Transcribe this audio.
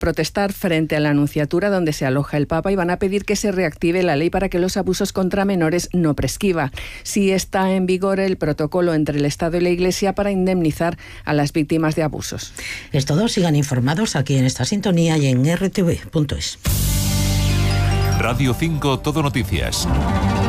protestar frente a la Nunciatura donde se aloja el Papa y van a pedir que se reactive la ley para que los abusos contra menores no prescriba. Sí está en vigor el protocolo entre el Estado y la Iglesia para indemnizar a las víctimas de abusos. Es todo, sigan informados aquí en esta sintonía y en rtv.es. Radio 5 Todo Noticias.